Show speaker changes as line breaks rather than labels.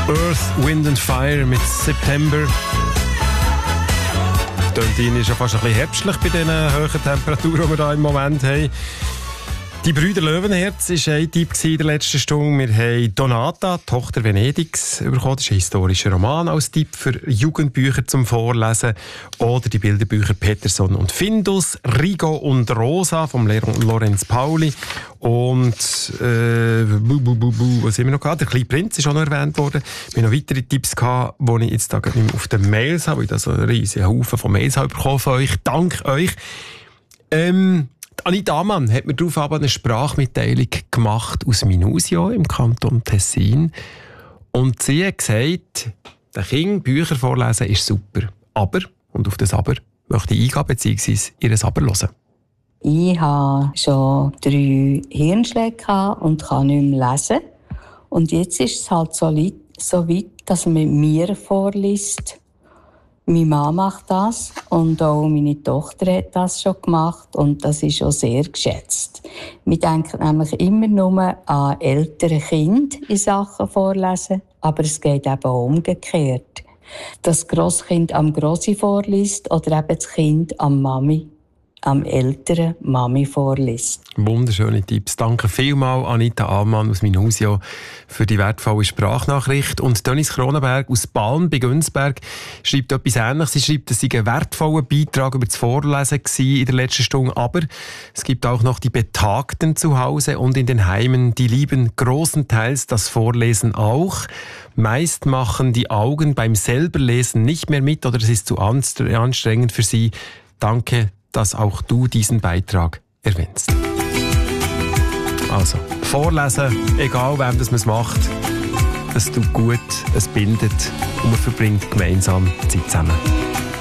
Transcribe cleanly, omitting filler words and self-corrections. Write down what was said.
Earth, Wind and Fire mit September. Tönt ist ja fast ein bisschen herbstlich bei den hohen Temperaturen, die wir hier im Moment haben. Die Brüder Löwenherz war ein Tipp in der letzten Stunde. Wir haben Donata, Tochter Venedigs, bekommen. Das ist ein historischer Roman als Tipp für Jugendbücher zum Vorlesen. Oder die Bilderbücher Peterson und Findus, Rigo und Rosa vom Lorenz Pauli. Und was haben wir noch gehabt? Der kleine Prinz ist auch noch erwähnt worden. Wir haben noch weitere Tipps gehabt, die ich jetzt nicht mehr auf den Mails habe, weil ich da so einen riesigen Haufen von Mails habe bekommen von euch. Dank euch. Anita Ammann hat mir darauf aber eine Sprachmitteilung gemacht aus Minusio im Kanton Tessin. Und sie hat gesagt, den Kindern Bücher vorlesen ist super. Aber, und auf das Aber möchte ich eingehen, beziehungsweise ihr Aber hören.
Ich hatte schon 3 Hirnschläge und kann nicht mehr lesen. Und jetzt ist es halt so weit, dass man mir vorliest. Meine Mama macht das und auch meine Tochter hat das schon gemacht und das ist auch sehr geschätzt. Wir denken nämlich immer nur an ältere Kinder in Sachen Vorlesen, aber es geht eben auch umgekehrt. Dass das Grosskind am Grossi vorliest oder eben das Kind am älteren Mami vorliest.
Wunderschöne Tipps. Danke vielmals Anita Ammann aus Minusio für die wertvolle Sprachnachricht. Und Dennis Kronenberg aus Balm bei Günzberg schreibt etwas Ähnliches. Sie schreibt, es sei ein wertvoller Beitrag über das Vorlesen in der letzten Stunde. Aber es gibt auch noch die Betagten zu Hause und in den Heimen. Die lieben großenteils das Vorlesen auch. Meist machen die Augen beim Selberlesen nicht mehr mit oder es ist zu anstrengend für sie. Danke, dass auch du diesen Beitrag erwähnst. Also, vorlesen, egal wem das man es macht, es tut gut, es bindet und man verbringt gemeinsam Zeit zusammen.